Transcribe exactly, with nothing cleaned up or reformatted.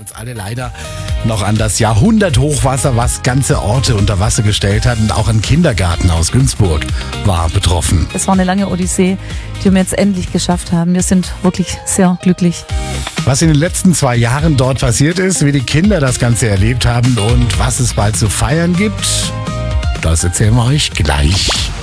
uns alle leider noch an das Jahrhunderthochwasser, was ganze Orte unter Wasser gestellt hat. Und auch ein Kindergarten aus Günzburg war betroffen. Es war eine lange Odyssee, die wir jetzt endlich geschafft haben. Wir sind wirklich sehr glücklich. Was in den letzten zwei Jahren dort passiert ist, wie die Kinder das Ganze erlebt haben und was es bald zu feiern gibt, das erzählen wir euch gleich.